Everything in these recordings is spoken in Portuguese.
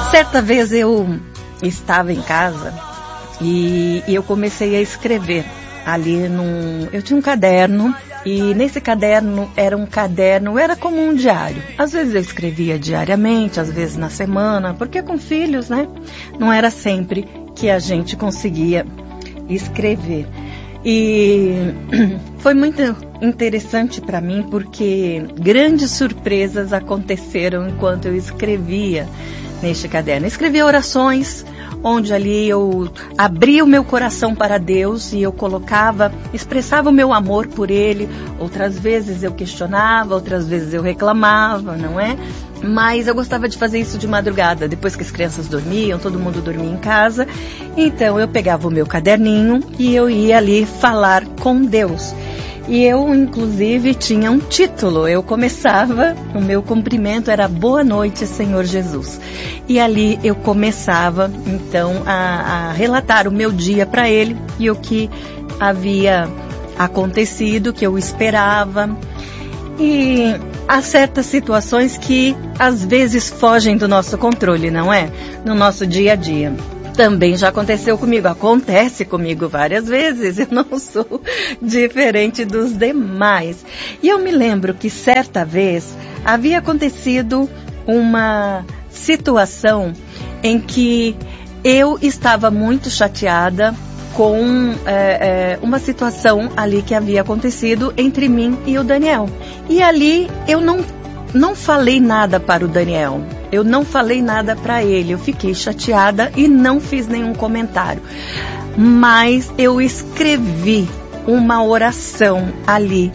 Certa vez eu estava em casa e eu comecei a escrever ali eu tinha um caderno e nesse caderno era como um diário. Às vezes eu escrevia diariamente, às vezes na semana, porque com filhos, né? Não era sempre que a gente conseguia escrever. E foi muito interessante para mim porque grandes surpresas aconteceram enquanto eu escrevia neste caderno. Eu escrevia orações, onde ali eu abria o meu coração para Deus e eu expressava o meu amor por Ele. Outras vezes eu questionava, outras vezes eu reclamava, não é? Mas eu gostava de fazer isso de madrugada, depois que as crianças dormiam, todo mundo dormia em casa. Então eu pegava o meu caderninho e eu ia ali falar com Deus. E eu, inclusive, tinha um título. Eu começava, o meu cumprimento era Boa Noite, Senhor Jesus. E ali eu começava, então, a relatar o meu dia para Ele e o que havia acontecido, que eu esperava. E há certas situações que, às vezes, fogem do nosso controle, não é? No nosso dia a dia. Também já aconteceu comigo, acontece comigo várias vezes, eu não sou diferente dos demais. E eu me lembro que certa vez havia acontecido uma situação em que eu estava muito chateada com uma situação ali que havia acontecido entre mim e o Daniel. E ali eu não falei nada para o Daniel. Eu não falei nada para ele, eu fiquei chateada e não fiz nenhum comentário. Mas eu escrevi uma oração ali,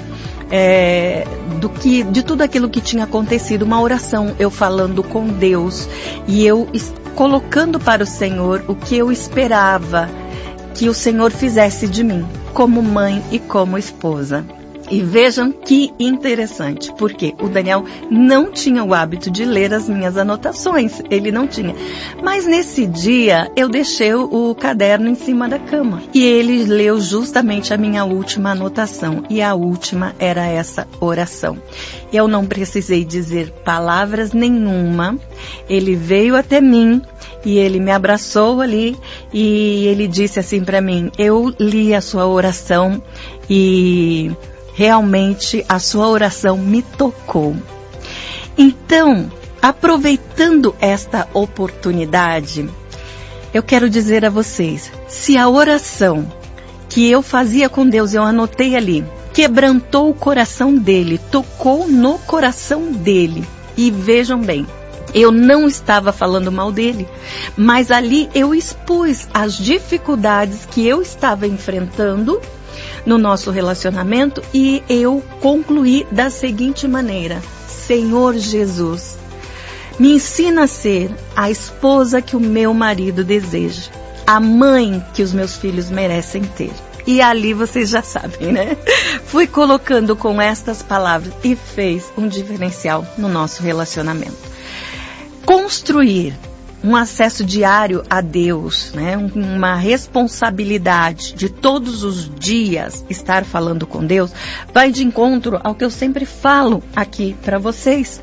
de tudo aquilo que tinha acontecido, uma oração, eu falando com Deus e eu colocando para o Senhor o que eu esperava que o Senhor fizesse de mim, como mãe e como esposa. E vejam que interessante, porque o Daniel não tinha o hábito de ler as minhas anotações, ele não tinha. Mas nesse dia eu deixei o caderno em cima da cama e ele leu justamente a minha última anotação e a última era essa oração. Eu não precisei dizer palavras nenhuma, ele veio até mim e ele me abraçou ali e ele disse assim para mim, eu li a sua oração e realmente a sua oração me tocou. Então, aproveitando esta oportunidade, eu quero dizer a vocês, se a oração que eu fazia com Deus, eu anotei ali, quebrantou o coração dele, tocou no coração dele. E vejam bem, eu não estava falando mal dele, mas ali eu expus as dificuldades que eu estava enfrentando no nosso relacionamento e eu concluí da seguinte maneira: Senhor Jesus, me ensina a ser a esposa que o meu marido deseja, a mãe que os meus filhos merecem ter. E ali vocês já sabem, né? Fui colocando com estas palavras e fez um diferencial no nosso relacionamento. Construir um acesso diário a Deus, né? Uma responsabilidade de todos os dias estar falando com Deus, vai de encontro ao que eu sempre falo aqui para vocês.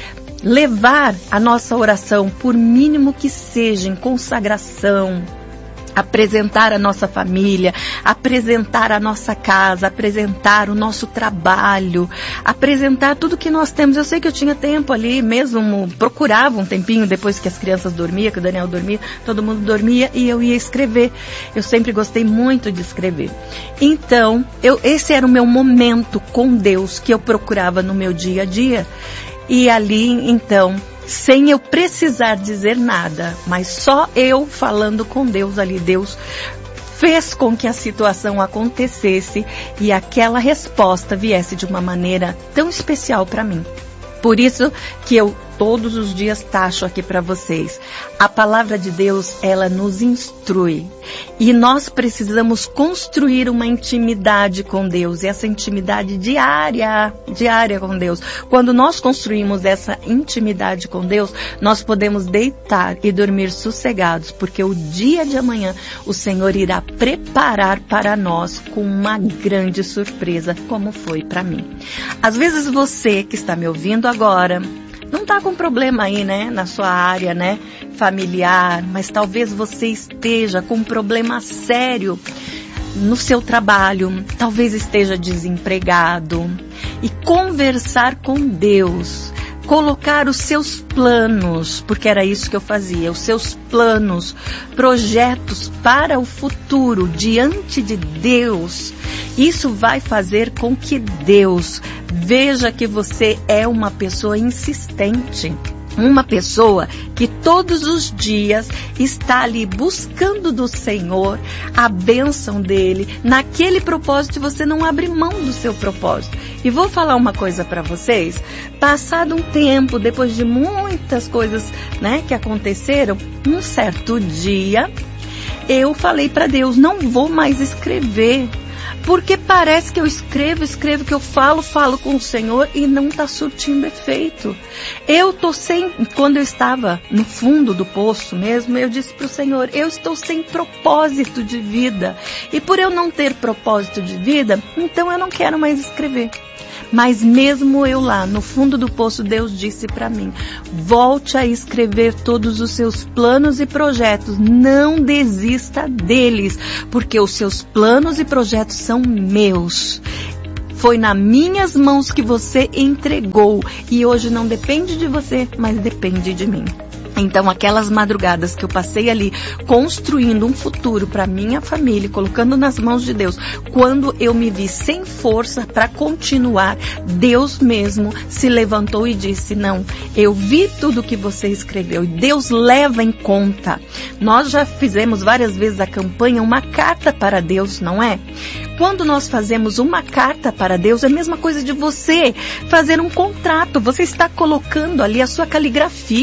Levar a nossa oração, por mínimo que seja, em consagração, apresentar a nossa família, apresentar a nossa casa, apresentar o nosso trabalho, apresentar tudo que nós temos. Eu sei que eu tinha tempo ali mesmo, procurava um tempinho depois que as crianças dormiam, que o Daniel dormia, todo mundo dormia e eu ia escrever. Eu sempre gostei muito de escrever. Então, esse era o meu momento com Deus que eu procurava no meu dia a dia. E ali, então, sem eu precisar dizer nada, mas só eu falando com Deus ali, Deus fez com que a situação acontecesse e aquela resposta viesse de uma maneira tão especial para mim. Por isso que eu todos os dias taxo aqui para vocês. A palavra de Deus, ela nos instrui. E nós precisamos construir uma intimidade com Deus. E essa intimidade diária com Deus. Quando nós construímos essa intimidade com Deus, nós podemos deitar e dormir sossegados. Porque o dia de amanhã, o Senhor irá preparar para nós com uma grande surpresa, como foi para mim. Às vezes você que está me ouvindo agora, não está com problema aí, né, na sua área, né, familiar, mas talvez você esteja com um problema sério no seu trabalho, talvez esteja desempregado, e conversar com Deus, colocar os seus planos, porque era isso que eu fazia, os seus planos, projetos para o futuro diante de Deus, isso vai fazer com que Deus veja que você é uma pessoa insistente. Uma pessoa que todos os dias está ali buscando do Senhor a bênção dele, naquele propósito você não abre mão do seu propósito. E vou falar uma coisa para vocês, passado um tempo, depois de muitas coisas, né, que aconteceram, um certo dia eu falei para Deus, não vou mais escrever. Porque parece que eu escrevo que eu falo com o Senhor e não está surtindo efeito. Quando eu estava no fundo do poço mesmo, eu disse para o Senhor, eu estou sem propósito de vida. E por eu não ter propósito de vida, então eu não quero mais escrever. Mas mesmo eu lá, no fundo do poço, Deus disse para mim, volte a escrever todos os seus planos e projetos, não desista deles, porque os seus planos e projetos são meus. Foi nas minhas mãos que você entregou e hoje não depende de você, mas depende de mim. Então, aquelas madrugadas que eu passei ali construindo um futuro para minha família, colocando nas mãos de Deus, quando eu me vi sem força para continuar, Deus mesmo se levantou e disse, não, eu vi tudo que você escreveu e Deus leva em conta. Nós já fizemos várias vezes a campanha, uma carta para Deus, não é? Quando nós fazemos uma carta para Deus, é a mesma coisa de você fazer um contrato. Você está colocando ali a sua caligrafia.